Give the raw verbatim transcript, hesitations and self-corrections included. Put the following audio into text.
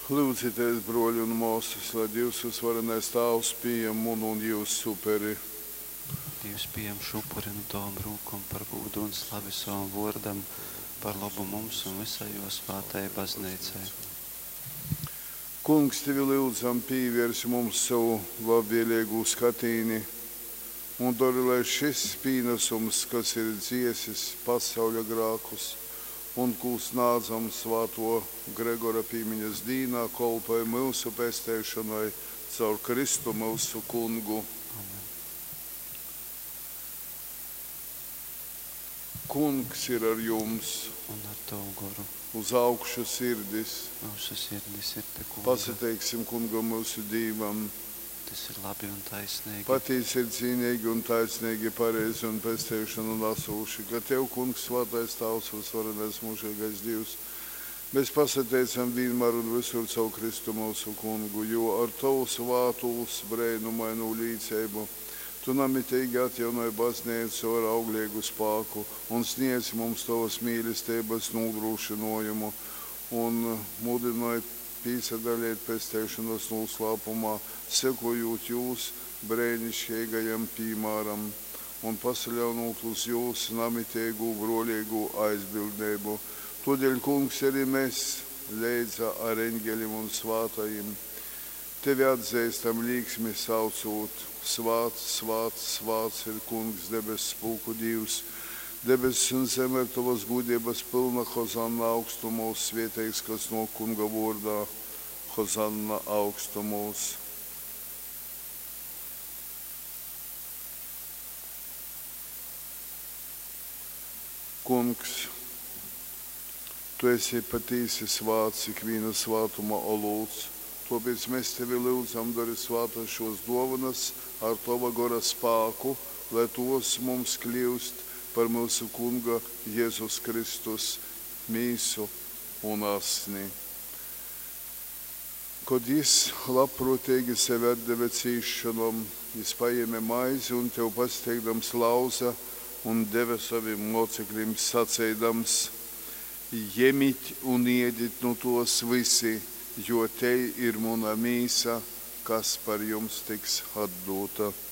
Lūdzieties, broļi un mūsas, lai Dievs uzvarenais Tēvs pieņem un un jūs superi. Dievs pieņem šupuri un tom rūkumu par gūdu un slavi savam vārdam, par labu mums un visai jo svētai baznīcai. Kungs, tevi lūdzam pīvērsi mums savu labvēlīgu skatīni un dori, lai šis pīnesums, kas ir dziesis pasauļa grākus un kūs nādzam svāto Gregora pīmiņas dīnā, kolpai mūsu pestēšanai caur Kristu mūsu kungu. Amen. Kungs ir ar jums, Un ar tavu goru uz augšu sirdis. mūsu sirdis ir te kunga. Pasateiksim kungam mūsu dīvam. Tas ir labi un taisnīgi. Patīs ir cīnīgi un taisnīgi, pareizi un pestēšana un asūši, ka Tev, kungs, svētais Tavs, uzvarenais mūžīgais Dievs, mēs pasateicam vienmēr un visur savu Kristu mūsu kungu, jo ar Tavu svātūs brēnumainu līdzību Tu namitīgi atjaunoji baznīcu ar auglīgu spēku un sniedz mums Tavas mīlestības nodrošinājumu un mudināji pīsadalīt pestēšanas noslēpumā, sekojot jūs brēnišķīgajam piemēram un pasaļaunot uz jūs namitīgu broļīgu aizbildnību. Todēļ, kungs, arī mēs leidza ar eņģeļiem un svātajiem Tevi atzīstam līksmi saucot, svāts, svāts, svāts ir kungs, debes spūku Dievs, debesis un zeme ir Tavas gudības pilna, hozanna augstumos, svētīgs, kas no kunga vārdā, hozanna augstumos. Kungs, Tu esi patīsi svāts, ikviena svātuma olūts, tāpēc mēs Tevi lūdzam, dari svātas šos dovanas ar Tava gara spēku, lai tos mums kļūst par mūsu kunga Jēzus Kristus mīsu un asni. Kad Jis labprātīgi sevi atdeva cīšanam, Jis paēma maizi un Tev pasteigdams lauza un deva saviem locekļiem sacēdams: Jemit un iedit no tos visi, jo te ir mana mīsa, kas par jums tiks atdota.